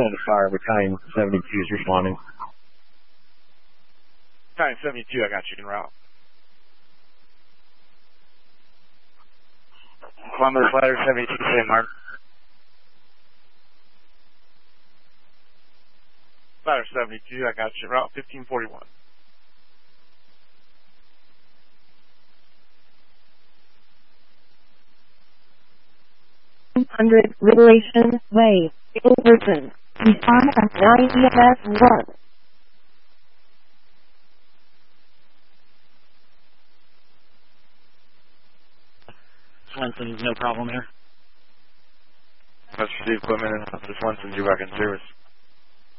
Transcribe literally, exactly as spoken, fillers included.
going to fire. Battalion seventy-two is responding. Battalion seventy-two, I got you en route. Columbus Ladder seventy-two, Saint Mark. Ladder seventy-two, I got you en route. fifteen forty-one. one hundred Liberation Way, Overton. Respond at nine E M S one. Swenson, no problem here. Let's see equipment and this Swenson's you back in service.